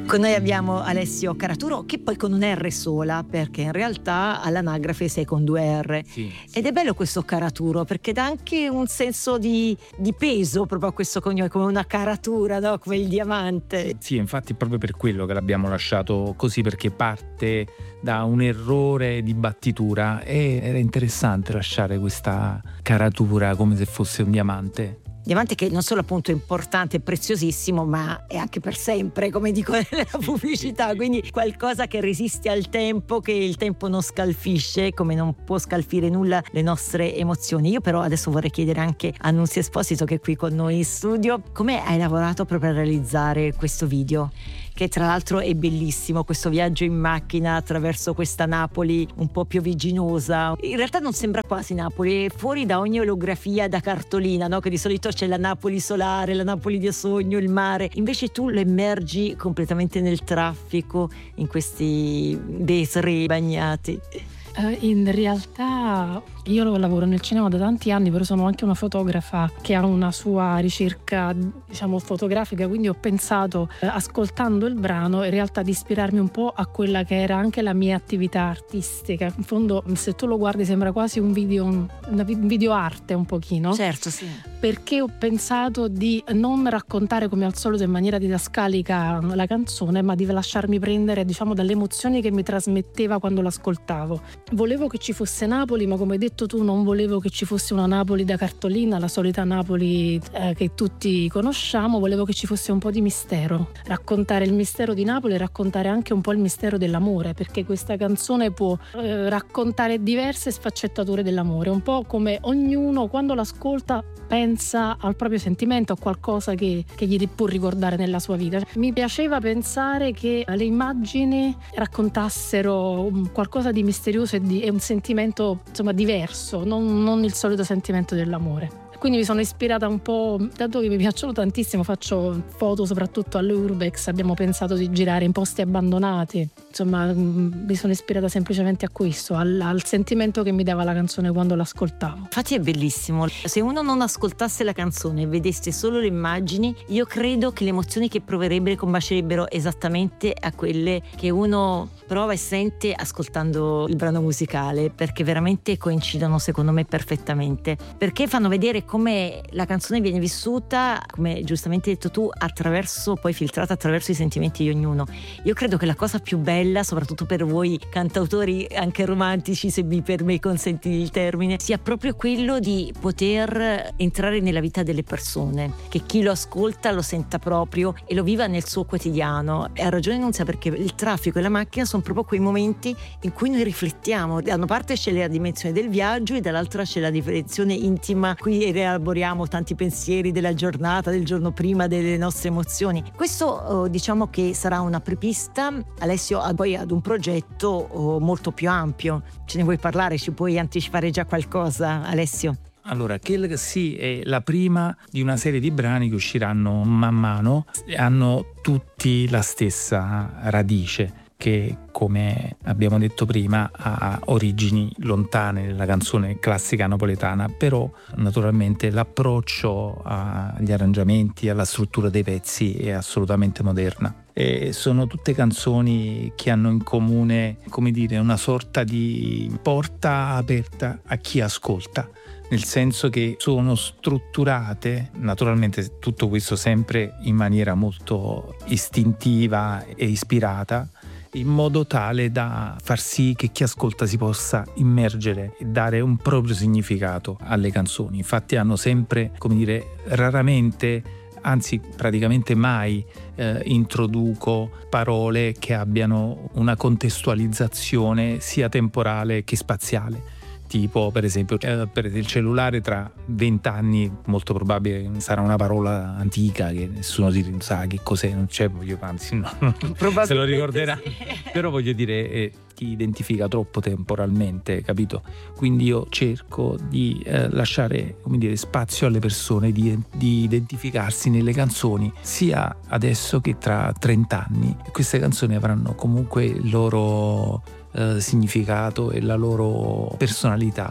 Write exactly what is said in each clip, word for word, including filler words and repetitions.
Con noi abbiamo Alessio Caraturo, che poi con un R sola, perché in realtà all'anagrafe sei con due R. Sì, sì. Ed è bello questo Caraturo, perché dà anche un senso di, di peso proprio a questo cognome, come una caratura, no? Come il diamante. Sì, infatti è proprio per quello che l'abbiamo lasciato così, perché parte da un errore di battitura e era interessante lasciare questa caratura come se fosse un diamante. Diamante che non solo appunto è importante e preziosissimo, ma è anche per sempre, come dico nella pubblicità, quindi qualcosa che resiste al tempo, che il tempo non scalfisce, come non può scalfire nulla le nostre emozioni. Io però adesso vorrei chiedere anche a Nunzia Esposito, che è qui con noi in studio, come hai lavorato proprio a realizzare questo video, che tra l'altro è bellissimo, questo viaggio in macchina attraverso questa Napoli un po' piovigginosa. In realtà non sembra quasi Napoli, è fuori da ogni olografia da cartolina, no? Che di solito c'è la Napoli solare, la Napoli di sogno, il mare. Invece tu lo immergi completamente nel traffico, in questi vetri bagnati. Uh, in realtà io lavoro nel cinema da tanti anni, però sono anche una fotografa che ha una sua ricerca, diciamo, fotografica, quindi ho pensato, eh, ascoltando il brano, in realtà di ispirarmi un po' a quella che era anche la mia attività artistica. In fondo, se tu lo guardi, sembra quasi un video, una video arte un pochino. Certo, sì. Perché ho pensato di non raccontare come al solito in maniera didascalica la canzone, ma di lasciarmi prendere, diciamo, dalle emozioni che mi trasmetteva quando l'ascoltavo. Volevo che ci fosse Napoli, ma come hai detto tu, non volevo che ci fosse una Napoli da cartolina, la solita Napoli eh, che tutti conosciamo. Volevo che ci fosse un po' di mistero, raccontare il mistero di Napoli e raccontare anche un po' il mistero dell'amore, perché questa canzone può eh, raccontare diverse sfaccettature dell'amore, un po' come ognuno quando l'ascolta pensa al proprio sentimento, a qualcosa che, che gli può ricordare nella sua vita. Mi piaceva pensare che le immagini raccontassero qualcosa di misterioso e, di, e un sentimento, insomma, diverso, non, non il solito sentimento dell'amore. Quindi mi sono ispirata un po', dato che mi piacciono tantissimo, faccio foto soprattutto all'Urbex, abbiamo pensato di girare in posti abbandonati, insomma mi sono ispirata semplicemente a questo, al, al sentimento che mi dava la canzone quando l'ascoltavo. Infatti è bellissimo, se uno non ascoltasse la canzone e vedesse solo le immagini, io credo che le emozioni che proverebbe combacerebbero esattamente a quelle che uno prova e sente ascoltando il brano musicale, perché veramente coincidono secondo me perfettamente, perché fanno vedere come la canzone viene vissuta, come giustamente hai detto tu, attraverso, poi filtrata attraverso i sentimenti di ognuno. Io credo che la cosa più bella, soprattutto per voi cantautori anche romantici, se mi per me consenti il termine, sia proprio quello di poter entrare nella vita delle persone, che chi lo ascolta lo senta proprio e lo viva nel suo quotidiano. E ha ragione Nunzia, perché il traffico e la macchina sono proprio quei momenti in cui noi riflettiamo. Da una parte c'è la dimensione del viaggio e dall'altra c'è la dimensione intima, qui elaboriamo tanti pensieri della giornata, del giorno prima, delle nostre emozioni. Questo oh, diciamo che sarà una prepista, Alessio, poi ad un progetto oh, molto più ampio. Ce ne vuoi parlare? Ci puoi anticipare già qualcosa, Alessio? Allora, Kill sì è la prima di una serie di brani che usciranno man mano, hanno tutti la stessa radice, che, come abbiamo detto prima, ha origini lontane nella canzone classica napoletana, però naturalmente l'approccio agli arrangiamenti, alla struttura dei pezzi è assolutamente moderna. E sono tutte canzoni che hanno in comune, come dire, una sorta di porta aperta a chi ascolta, nel senso che sono strutturate, naturalmente tutto questo sempre in maniera molto istintiva e ispirata, in modo tale da far sì che chi ascolta si possa immergere e dare un proprio significato alle canzoni. Infatti hanno sempre, come dire, raramente, anzi praticamente mai eh, introduco parole che abbiano una contestualizzazione sia temporale che spaziale. Tipo, per esempio, eh, per il cellulare tra vent'anni molto probabile sarà una parola antica che nessuno si sa che cos'è, non c'è, voglio, anzi no, se lo ricorderà, sì. Però voglio dire, eh, ti identifica troppo temporalmente, capito? Quindi io cerco di eh, lasciare, come dire, spazio alle persone di, di identificarsi nelle canzoni, sia adesso che tra trent'anni. Queste canzoni avranno comunque il loro Eh, significato e la loro personalità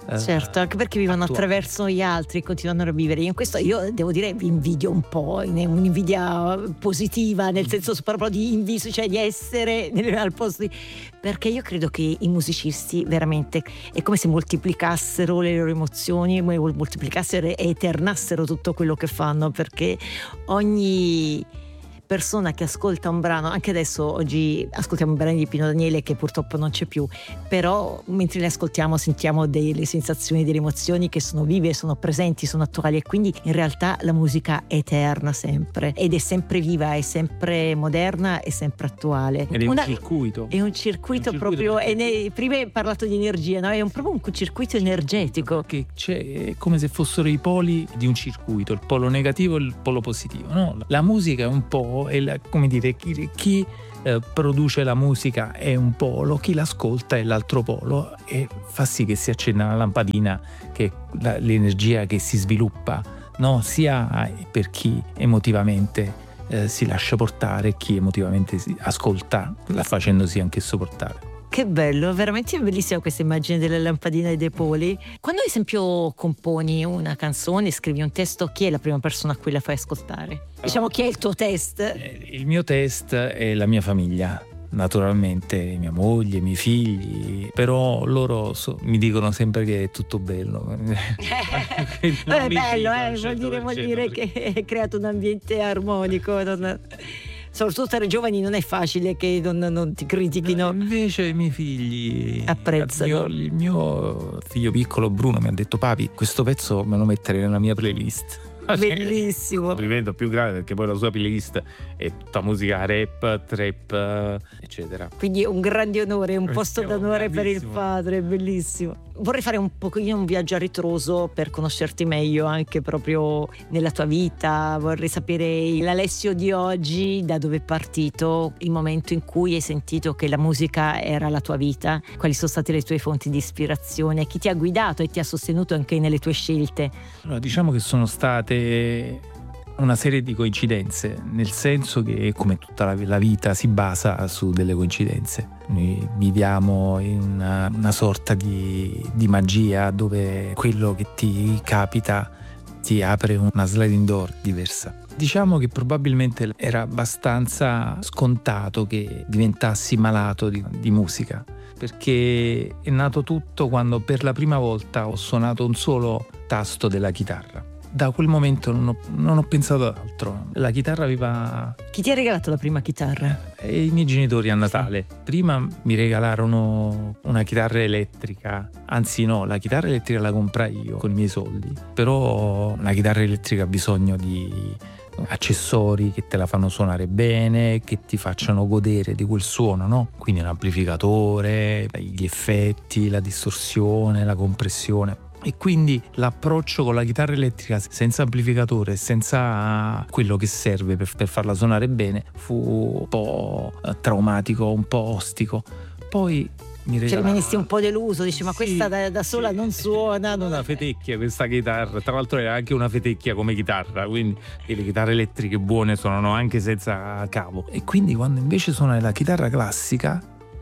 Certo, anche perché vivono attuale. attraverso gli altri, continuano a vivere. In questo io devo dire vi invidio un po', in- un'invidia positiva, nel senso proprio di inviso, cioè di essere nel- al posto di... Perché io credo che i musicisti veramente è come se moltiplicassero le loro emozioni, mol- moltiplicassero e eternassero tutto quello che fanno, perché ogni persona che ascolta un brano, anche adesso oggi ascoltiamo i brani di Pino Daniele che purtroppo non c'è più, però mentre li ascoltiamo sentiamo delle sensazioni, delle emozioni che sono vive, sono presenti, sono attuali, e quindi in realtà la musica è eterna sempre ed è sempre viva, è sempre moderna, è sempre attuale. Ed è un Una- circuito. è un circuito, Un circuito proprio, e energetico. ne- prima hai parlato di energia, no? È un, proprio un circuito energetico. Che c'è, è come se fossero i poli di un circuito, il polo negativo e il polo positivo, no? La musica è un po', è la- come dire, chi, chi eh, produce la musica è un polo, chi l'ascolta è l'altro polo, e fa sì che si accenda una lampadina, che è la- l'energia che si sviluppa, no? Sia per chi emotivamente eh, si lascia portare, chi emotivamente si ascolta, la facendosi anche sopportare. Che bello, veramente bellissima questa immagine delle lampadine e dei poli. Quando ad esempio componi una canzone, scrivi un testo, chi è la prima persona a cui la fai ascoltare? Diciamo, chi è il tuo test? Eh, Il mio test è la mia famiglia, naturalmente mia moglie, i miei figli, però loro so- mi dicono sempre che è tutto bello. Non è mi bello, fido al eh, vuol cento dire, per vuol cento, dire perché- che hai creato un ambiente armonico. non- Soprattutto tra i giovani non è facile che non, non ti critichino. Invece i miei figli Apprezzano. Il mio, il mio figlio piccolo Bruno mi ha detto: papi, questo pezzo me lo metterei nella mia playlist. Bellissimo. Complimento più grande, perché poi la sua playlist è tutta musica rap, trap, eccetera. Quindi un grande onore, un posto Siamo d'onore per il grandissimo. padre, bellissimo. Vorrei fare un pochino un viaggio a ritroso per conoscerti meglio anche proprio nella tua vita. Vorrei sapere l'Alessio di oggi, da dove è partito, il momento in cui hai sentito che la musica era la tua vita, quali sono state le tue fonti di ispirazione, chi ti ha guidato e ti ha sostenuto anche nelle tue scelte. Allora, diciamo che sono state una serie di coincidenze, nel senso che, come tutta la, la vita, si basa su delle coincidenze. Noi viviamo in una, una sorta di, di magia, dove quello che ti capita ti apre una sliding door diversa. Diciamo che probabilmente era abbastanza scontato che diventassi malato di, di musica, perché è nato tutto quando per la prima volta ho suonato un solo tasto della chitarra. Da quel momento non ho, non ho pensato ad altro. La chitarra aveva... Chi ti ha regalato la prima chitarra? E i miei genitori a Natale. Prima mi regalarono una chitarra elettrica, anzi no, la chitarra elettrica la comprai io con i miei soldi, però la chitarra elettrica ha bisogno di accessori che te la fanno suonare bene, che ti facciano godere di quel suono, no? Quindi un amplificatore, gli effetti, la distorsione, la compressione. E quindi l'approccio con la chitarra elettrica senza amplificatore, senza quello che serve per, per farla suonare bene, fu un po' traumatico, un po' ostico. Poi mi Cioè, regalarono... rimanisti un po' deluso, dici ma Sì, questa da, da sola sì. non suona. Non Una fetecchia questa chitarra, tra l'altro era anche una fetecchia come chitarra, quindi e le chitarre elettriche buone suonano anche senza cavo. E quindi quando invece suonai la chitarra classica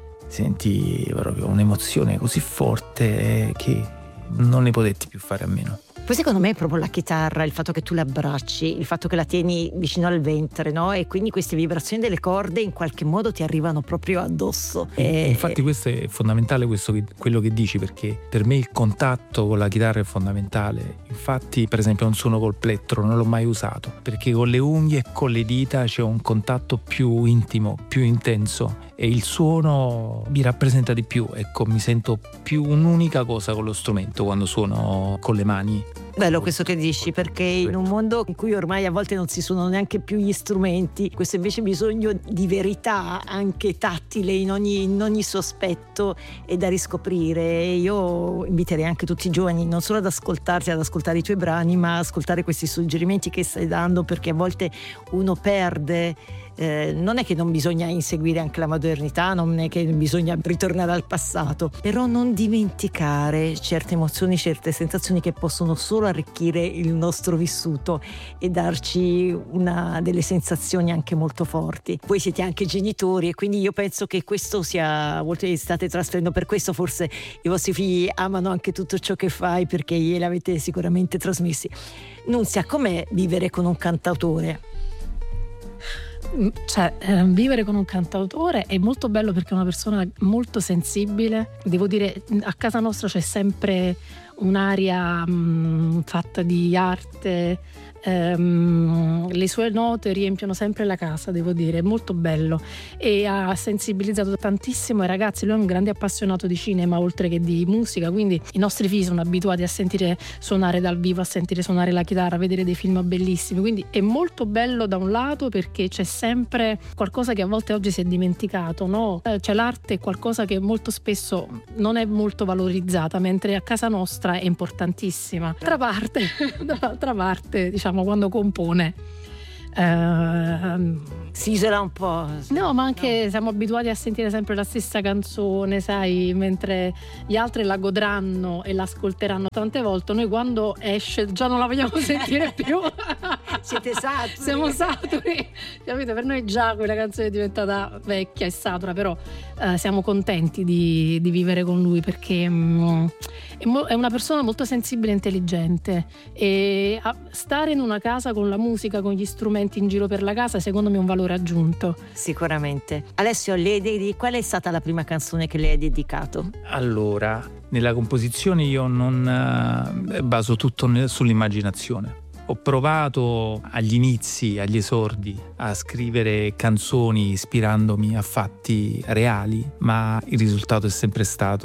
senti proprio un'emozione così forte che non ne potetti più fare a meno. Poi secondo me è proprio la chitarra, il fatto che tu l'abbracci, il fatto che la tieni vicino al ventre, no? E quindi queste vibrazioni delle corde in qualche modo ti arrivano proprio addosso. E Infatti questo è fondamentale, questo che, quello che dici, perché per me il contatto con la chitarra è fondamentale. Infatti per esempio non suono col plettro, non l'ho mai usato, perché con le unghie e con le dita c'è un contatto più intimo, più intenso, e il suono mi rappresenta di più. Ecco, mi sento più un'unica cosa con lo strumento quando suono con le mani. bello questo che dici, perché in un mondo in cui ormai a volte non si suonano neanche più gli strumenti, questo invece bisogno di verità anche tattile in ogni, in ogni suo aspetto è da riscoprire. Io inviterei anche tutti i giovani non solo ad ascoltarti, ad ascoltare i tuoi brani, ma ascoltare questi suggerimenti che stai dando, perché a volte uno perde eh, non è che non bisogna inseguire anche la modernità, non è che bisogna ritornare al passato, però non dimenticare certe emozioni, certe sensazioni che possono solo arricchire il nostro vissuto e darci una delle sensazioni anche molto forti. Voi siete anche genitori e quindi io penso che questo sia, voi state trasferendo, per questo forse i vostri figli amano anche tutto ciò che fai, perché gliel'avete sicuramente trasmessi. Nunzia, com'è vivere con un cantautore? Cioè, eh, vivere con un cantautore è molto bello perché è una persona molto sensibile. Devo dire, a casa nostra c'è sempre un'aria mh, fatta di arte, ehm, le sue note riempiono sempre la casa, devo dire, è molto bello e ha sensibilizzato tantissimo i ragazzi. Lui è un grande appassionato di cinema oltre che di musica, quindi i nostri figli sono abituati a sentire suonare dal vivo, a sentire suonare la chitarra, a vedere dei film bellissimi, quindi è molto bello da un lato perché c'è sempre qualcosa che a volte oggi si è dimenticato, no? Cioè l'arte è qualcosa che molto spesso non è molto valorizzata, mentre a casa nostra è importantissima. D'altra parte, dall'altra parte, diciamo, quando compone Uh, si isola un po'. No, ma anche no. Siamo abituati a sentire sempre la stessa canzone, sai, mentre gli altri la godranno e l'ascolteranno tante volte, noi quando esce già non la vogliamo sentire più. Siete saturi. Siamo saturi, capito? Per noi già quella canzone è diventata vecchia e satura, però uh, siamo contenti di, di vivere con lui perché um, è, mo- è una persona molto sensibile e intelligente e a stare in una casa con la musica, con gli strumenti in giro per la casa, secondo me è un valore aggiunto. Sicuramente. Alessio, le dedi- qual è stata la prima canzone che lei ha dedicato? Allora, nella composizione io non uh, baso tutto nel, sull'immaginazione. Ho provato agli inizi, agli esordi, a scrivere canzoni ispirandomi a fatti reali, ma il risultato è sempre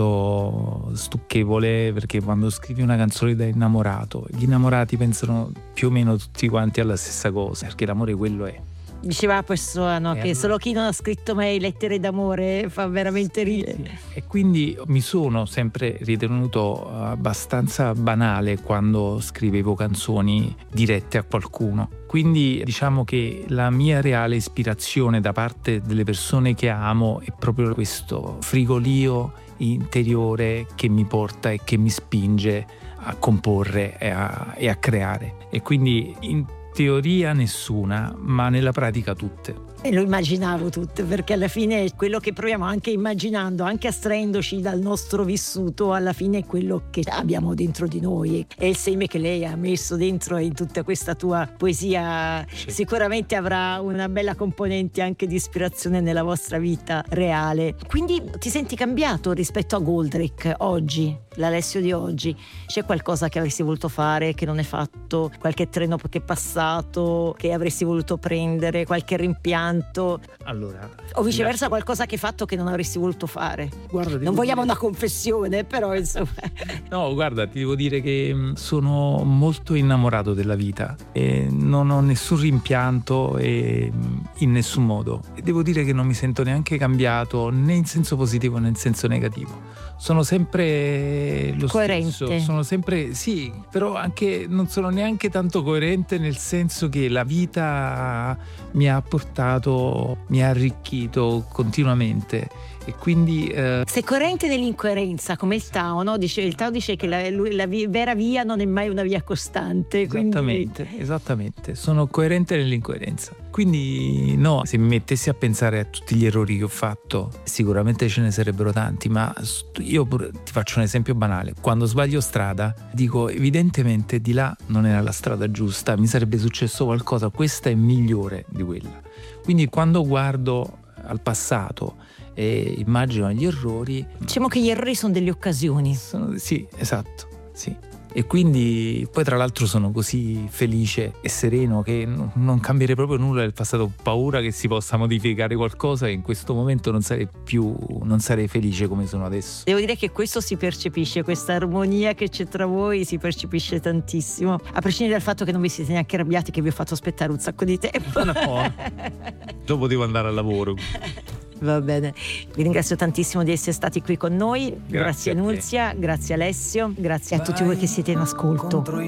stato stucchevole, perché quando scrivi una canzone da innamorato, gli innamorati pensano più o meno tutti quanti alla stessa cosa, perché l'amore quello è. Diceva questo no, che allora... solo chi non ha scritto mai lettere d'amore fa veramente ridere. Sì, sì. E quindi mi sono sempre ritenuto abbastanza banale quando scrivevo canzoni dirette a qualcuno. Quindi diciamo che la mia reale ispirazione da parte delle persone che amo è proprio questo frigolio interiore che mi porta e che mi spinge a comporre e a, e a creare. E quindi in teoria nessuna, ma nella pratica tutte. E lo immaginavo tutte, perché alla fine quello che proviamo anche immaginando, anche astraendoci dal nostro vissuto, alla fine è quello che abbiamo dentro di noi. È il seme che lei ha messo dentro in tutta questa tua poesia. Sì. Sicuramente avrà una bella componente anche di ispirazione nella vostra vita reale. Quindi ti senti cambiato rispetto a Goldrake oggi, l'Alessio di oggi? C'è qualcosa che avresti voluto fare che non hai fatto? Qualche treno che è passato che avresti voluto prendere? Qualche rimpianto? Allora, o viceversa, qualcosa che hai fatto che non avresti voluto fare? Guarda, non vogliamo dire... una confessione, però insomma. No, guarda, ti devo dire che sono molto innamorato della vita e non ho nessun rimpianto e in nessun modo. E devo dire che non mi sento neanche cambiato né in senso positivo né in senso negativo. Sono sempre lo coerente. Stesso, sono sempre sì, però anche non sono neanche tanto coerente, nel senso che la vita mi ha portato, mi ha arricchito continuamente e quindi eh... sei coerente nell'incoerenza, come il Tao, no? Dice, il Tao dice che la, la vi, vera via non è mai una via costante. Esattamente, quindi... esattamente, sono coerente nell'incoerenza. Quindi no, se mi mettessi a pensare a tutti gli errori che ho fatto, sicuramente ce ne sarebbero tanti, ma io ti faccio un esempio banale. Quando sbaglio strada, dico evidentemente di là non era la strada giusta, mi sarebbe successo qualcosa, questa è migliore di quella. Quindi quando guardo al passato e immagino gli errori, diciamo che gli errori sono delle occasioni. Sono, sì, esatto, sì. E quindi poi tra l'altro sono così felice e sereno che non cambierei proprio nulla del passato. Ho paura che si possa modificare qualcosa e in questo momento non sarei più non sarei felice come sono adesso. Devo dire che questo si percepisce, questa armonia che c'è tra voi si percepisce tantissimo, a prescindere dal fatto che non vi siete neanche arrabbiati che vi ho fatto aspettare un sacco di tempo. No, dopo devo andare al lavoro. Va bene, vi ringrazio tantissimo di essere stati qui con noi. Grazie, grazie a Nunzia, grazie Alessio, grazie a tutti voi che siete in ascolto.